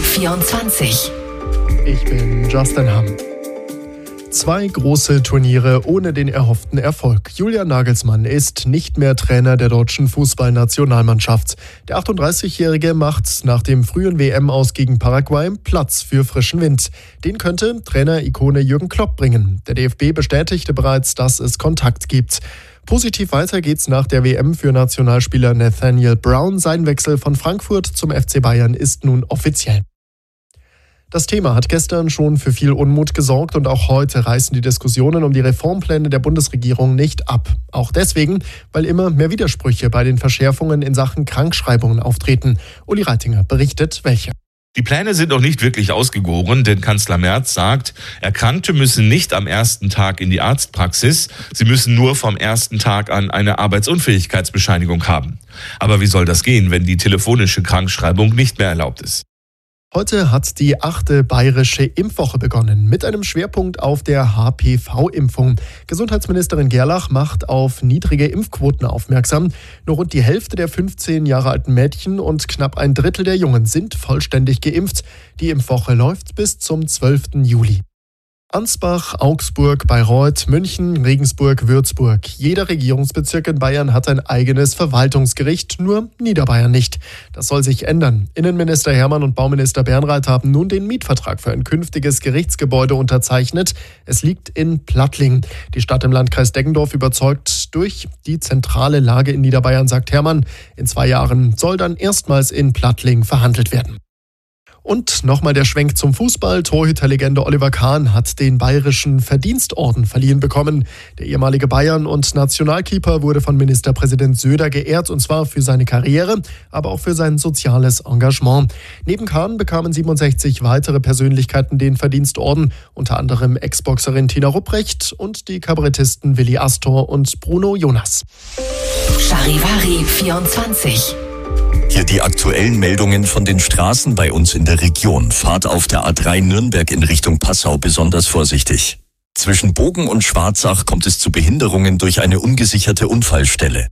24. Ich bin Justin Hamm. 2 große Turniere ohne den erhofften Erfolg. Julian Nagelsmann ist nicht mehr Trainer der deutschen Fußballnationalmannschaft. Der 38-Jährige macht nach dem frühen WM-Aus gegen Paraguay Platz für frischen Wind. Den könnte Trainer-Ikone Jürgen Klopp bringen. Der DFB bestätigte bereits, dass es Kontakt gibt. Positiv weiter geht's nach der WM für Nationalspieler Nathaniel Brown. Sein Wechsel von Frankfurt zum FC Bayern ist nun offiziell. Das Thema hat gestern schon für viel Unmut gesorgt und auch heute reißen die Diskussionen um die Reformpläne der Bundesregierung nicht ab. Auch deswegen, weil immer mehr Widersprüche bei den Verschärfungen in Sachen Krankschreibungen auftreten. Uli Reitinger berichtet, welche. Die Pläne sind noch nicht wirklich ausgegoren, denn Kanzler Merz sagt, Erkrankte müssen nicht am ersten Tag in die Arztpraxis, sie müssen nur vom ersten Tag an eine Arbeitsunfähigkeitsbescheinigung haben. Aber wie soll das gehen, wenn die telefonische Krankschreibung nicht mehr erlaubt ist? Heute hat die 8. Bayerische Impfwoche begonnen, mit einem Schwerpunkt auf der HPV-Impfung. Gesundheitsministerin Gerlach macht auf niedrige Impfquoten aufmerksam. Nur rund die Hälfte der 15 Jahre alten Mädchen und knapp ein Drittel der Jungen sind vollständig geimpft. Die Impfwoche läuft bis zum 12. Juli. Ansbach, Augsburg, Bayreuth, München, Regensburg, Würzburg. Jeder Regierungsbezirk in Bayern hat ein eigenes Verwaltungsgericht, nur Niederbayern nicht. Das soll sich ändern. Innenminister Hermann und Bauminister Bernreith haben nun den Mietvertrag für ein künftiges Gerichtsgebäude unterzeichnet. Es liegt in Plattling. Die Stadt im Landkreis Deggendorf überzeugt durch die zentrale Lage in Niederbayern, sagt Hermann. In 2 Jahren soll dann erstmals in Plattling verhandelt werden. Und nochmal der Schwenk zum Fußball. Torhüterlegende Oliver Kahn hat den Bayerischen Verdienstorden verliehen bekommen. Der ehemalige Bayern- und Nationalkeeper wurde von Ministerpräsident Söder geehrt, und zwar für seine Karriere, aber auch für sein soziales Engagement. Neben Kahn bekamen 67 weitere Persönlichkeiten den Verdienstorden, unter anderem Ex-Boxerin Tina Rupprecht und die Kabarettisten Willi Astor und Bruno Jonas. Charivari 24. Hier die aktuellen Meldungen von den Straßen bei uns in der Region. Fahrt auf der A3 Nürnberg in Richtung Passau besonders vorsichtig. Zwischen Bogen und Schwarzach kommt es zu Behinderungen durch eine ungesicherte Unfallstelle.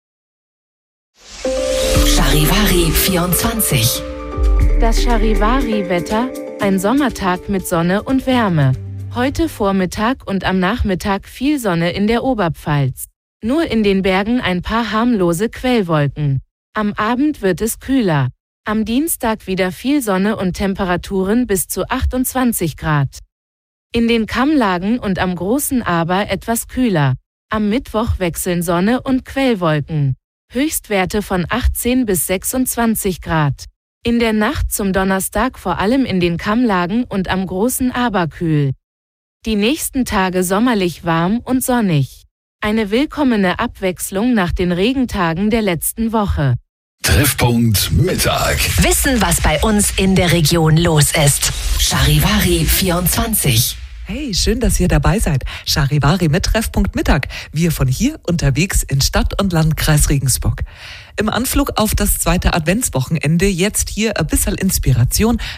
Charivari 24. Das Charivari-Wetter, ein Sommertag mit Sonne und Wärme. Heute Vormittag und am Nachmittag viel Sonne in der Oberpfalz. Nur in den Bergen ein paar harmlose Quellwolken. Am Abend wird es kühler. Am Dienstag wieder viel Sonne und Temperaturen bis zu 28 Grad. In den Kammlagen und am Großen Aber etwas kühler. Am Mittwoch wechseln Sonne und Quellwolken. Höchstwerte von 18 bis 26 Grad. In der Nacht zum Donnerstag vor allem in den Kammlagen und am Großen Aber kühl. Die nächsten Tage sommerlich warm und sonnig. Eine willkommene Abwechslung nach den Regentagen der letzten Woche. Treffpunkt Mittag. Wissen, was bei uns in der Region los ist. Charivari 24. Hey, schön, dass ihr dabei seid. Charivari mit Treffpunkt Mittag. Wir von hier unterwegs in Stadt und Landkreis Regensburg. Im Anflug auf das 2. Adventswochenende jetzt hier ein bisschen Inspiration